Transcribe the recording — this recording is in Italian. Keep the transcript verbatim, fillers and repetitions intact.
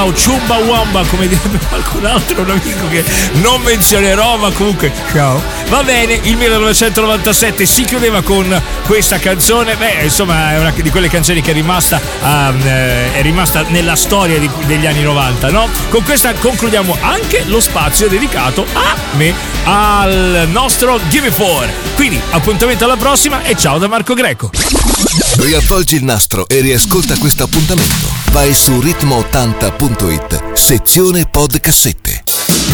o Chumbawamba, come direbbe qualcun altro, un amico che non menzionerò, ma comunque ciao. Va bene, il millenovecentonovantasette si chiudeva con questa canzone. Beh, insomma, è una di quelle canzoni che è rimasta um, eh, è rimasta nella storia di, degli anni novanta, no? Con questa concludiamo anche lo spazio dedicato a me, al nostro Give Me Four. Quindi appuntamento alla prossima e ciao da Marco Greco. Riavvolgi il nastro e riascolta questo appuntamento. Vai su ritmo ottanta punto it, sezione podcassette.